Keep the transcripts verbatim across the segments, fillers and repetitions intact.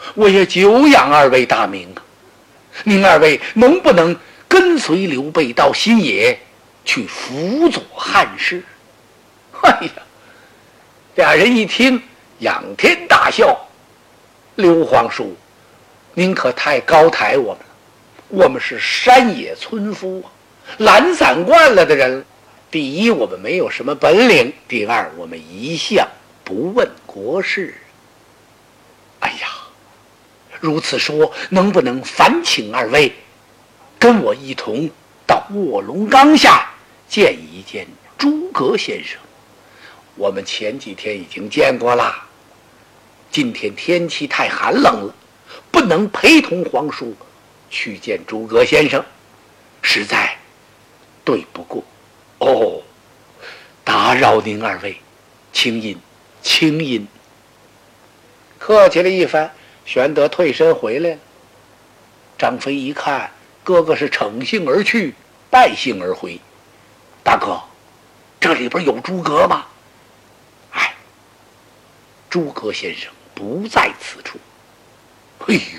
我也久仰二位大名啊！您二位能不能跟随刘备到新野去辅佐汉室？哎呀，俩人一听，仰天大笑。刘皇叔，您可太高抬我们了，我们是山野村夫啊，懒散惯了的人。第一，我们没有什么本领；第二，我们一向不问国事。哎呀，如此说，能不能烦请二位跟我一同到卧龙岗下见一见诸葛先生？我们前几天已经见过了，今天天气太寒冷了，不能陪同皇叔去见诸葛先生，实在对不过。哦，打扰您二位，请引，请引。客气了一番，玄德退身回来了。张飞一看哥哥是乘兴而去，败兴而回，大哥，这里边有诸葛吗？哎，诸葛先生不在此处。哎呦！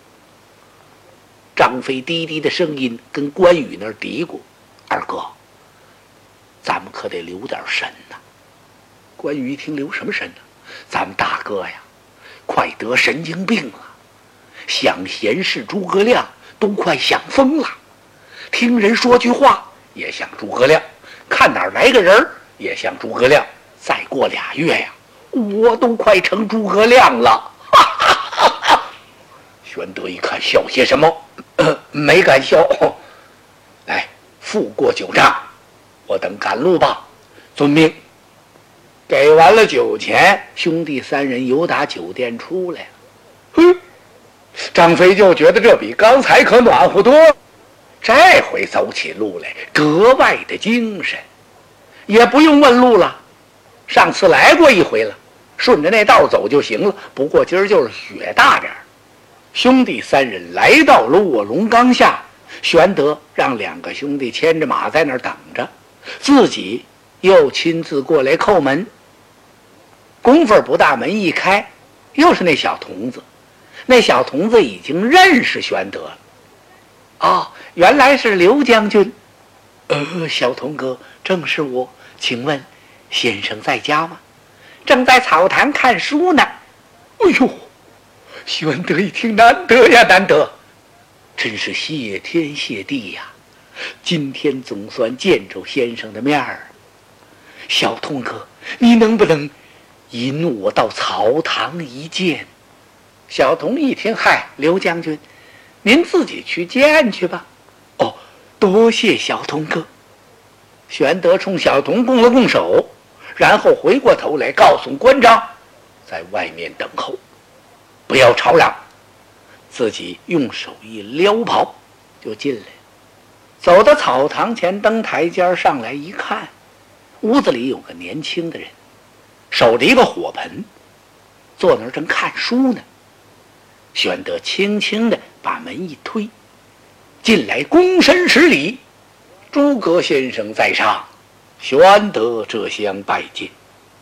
张飞低低的声音跟关羽那儿嘀咕：“二哥，咱们可得留点神呐。”关羽一听，留什么神呢？咱们大哥呀，快得神经病了，想闲视诸葛亮都快想疯了，听人说句话也像诸葛亮，看哪儿来个人也像诸葛亮。再过俩月呀，我都快成诸葛亮了。哈哈哈哈！玄德一看，笑些什么？呃，没敢笑。来，付过酒账，我等赶路吧。遵命。给完了酒钱，兄弟三人由打酒店出来了。哼，张飞就觉得这比刚才可暖和多了，这回走起路来格外的精神，也不用问路了，上次来过一回了，顺着那道走就行了。不过今儿就是雪大点儿。兄弟三人来到了卧龙岗下，玄德让两个兄弟牵着马在那儿等着，自己又亲自过来叩门。功夫不大，门一开，又是那小童子。那小童子已经认识玄德了。哦，原来是刘将军。呃，小童哥，正是我，请问先生在家吗？正在草堂看书呢。哎呦，玄德一听，难得呀，难得，真是谢天谢地呀！今天总算见着先生的面儿。小童哥，你能不能引我到草堂一见？小童一听，嗨，刘将军，您自己去见去吧。哦，多谢小童哥。玄德冲小童拱了拱手，然后回过头来告诉关张，在外面等候，不要吵嚷。自己用手一撩袍就进来，走到草堂前，登台阶上来一看，屋子里有个年轻的人，守着一个火盆，坐那儿正看书呢。玄德轻轻地把门一推，进来躬身施礼：“诸葛先生在上，玄德这厢拜见。”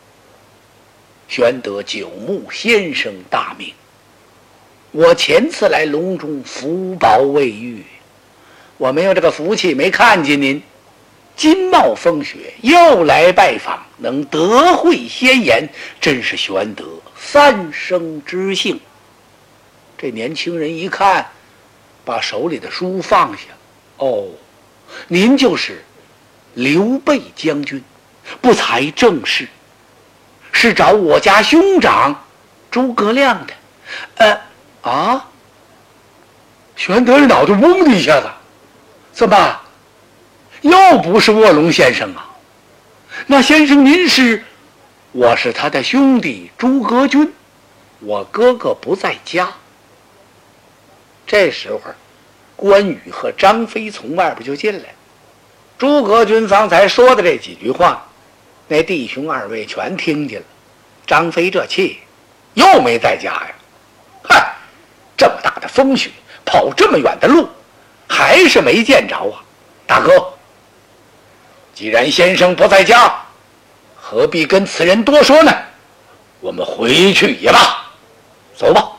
玄德久慕先生大名，我前次来隆中福报未遇，我没有这个福气，没看见您。今冒风雪又来拜访，能得会先言，真是玄德三生之幸。这年轻人一看，把手里的书放下。哦，您就是刘备将军，不才正是，是找我家兄长诸葛亮的。呃啊！玄德的脑袋嗡的一下子，怎么又不是卧龙先生啊？那先生您是？我是他的兄弟诸葛均，我哥哥不在家。这时候关羽和张飞从外边就进来，诸葛均方才说的这几句话，那弟兄二位全听见了。张飞这气又没在家呀，嗨，这么大的风雪，跑这么远的路，还是没见着啊。大哥，既然先生不在家，何必跟此人多说呢？我们回去也罢，走吧。